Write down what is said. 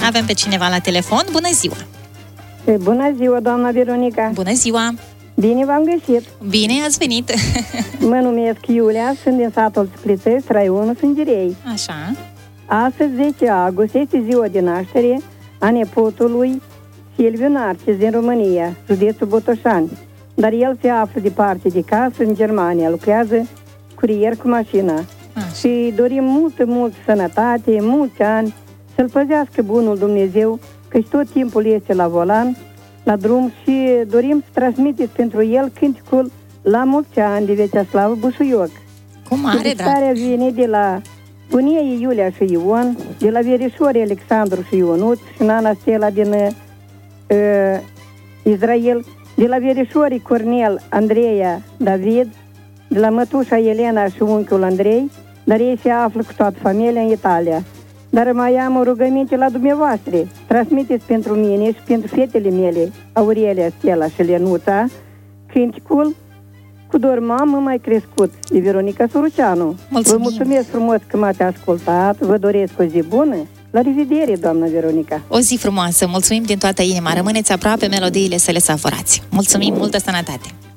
Avem pe cineva la telefon. Bună ziua! Bună ziua, doamna Veronica! Bună ziua! Bine v-am găsit! Bine ați venit! Mă numesc Iulia, sunt din satul Splițești, raionul Sângerei. Așa. Astăzi, 10 august, este ziua de naștere a nepotului Silviu Narcis din România, județul Botoșani. Dar el se află departe de casă, în Germania, lucrează curier cu mașina. Și dorim multă sănătate, mulți ani, să-l păzească bunul Dumnezeu, căci tot timpul este la volan, la drum, și dorim să transmiteți pentru el cânticul La mulți ani de Veceslav Bușuioc. Cu mare drag! Starea vine de la bunie Iulia și Ion, de la verișorii Alexandru și Ionuț și Nana Stela din Israel, de la verișorii Cornel, Andreea, David, de la mătușa Elena și unchiul Andrei, dar ei se află cu toată familia în Italia. Dar mai am o rugăminte la dumneavoastră. Transmiteți pentru mine și pentru fetele mele, Aurelia, Stella și Lenuța, cânticul Cu dor mamă mai crescut, de Veronica Suruceanu. Vă mulțumesc frumos că m-ați ascultat, vă doresc o zi bună. La revedere, doamna Veronica! O zi frumoasă, mulțumim din toată inima, rămâneți aproape, melodiile să le savorați. Mulțumim, multă sănătate!